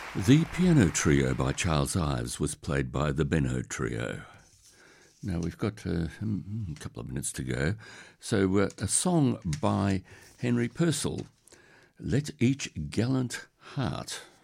The Piano Trio by Charles Ives was played by the Benno Trio. Now we've got a couple of minutes to go. So a song by Henry Purcell, Let Each Gallant Heart